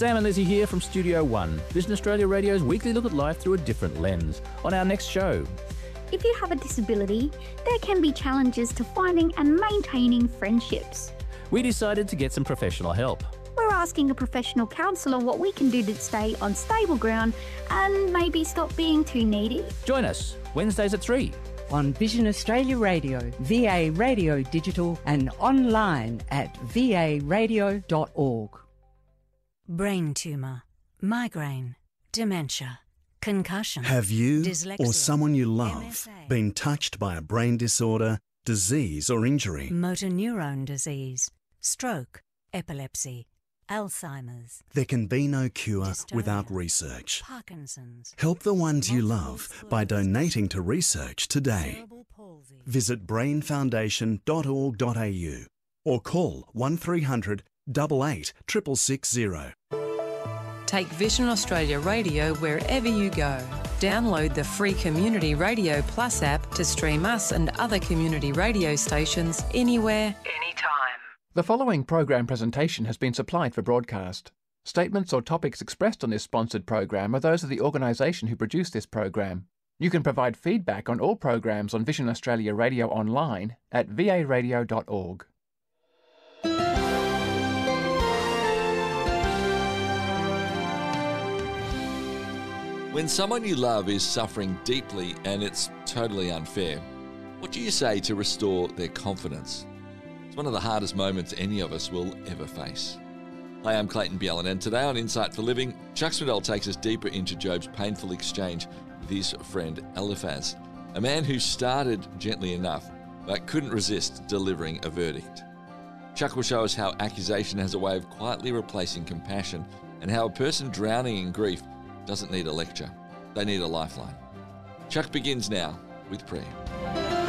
Sam and Lizzie here from Studio One, Vision Australia Radio's weekly look at life through a different lens. On our next show, if you have a disability, there can be challenges to finding and maintaining friendships. we decided to get some professional help. We're asking a professional counsellor what we can do to stay on stable ground and maybe stop being too needy. Join us Wednesdays at 3. On Vision Australia Radio, VA Radio Digital and online at varadio.org. Brain tumour, migraine, dementia, concussion. Have you dyslexia, or someone you love MSA, been touched by a brain disorder, disease or injury? motor neurone disease, stroke, epilepsy, Alzheimer's, There can be no cure Dystonia, without research. Parkinson's, Help the ones you multiple love by sclerosis, donating to research today. cerebral palsy. Visit brainfoundation.org.au or call 1300 88 660. Take Vision Australia Radio wherever you go. Download the free Community Radio Plus app to stream us and other community radio stations anywhere, anytime. The following program presentation has been supplied for broadcast. Statements or topics expressed on this sponsored program are those of the organisation who produced this program. You can provide feedback on all programs on Vision Australia Radio online at varadio.org. When someone you love is suffering deeply and it's totally unfair, what do you say to restore their confidence? It's one of the hardest moments any of us will ever face. Hi, I'm Clayton Bjellan, and today on Insight for Living, Chuck Swindoll takes us deeper into Job's painful exchange with his friend Eliphaz, a man who started gently enough but couldn't resist delivering a verdict. Chuck will show us how accusation has a way of quietly replacing compassion and how a person drowning in grief doesn't need a lecture, they need a lifeline. Chuck begins now with prayer.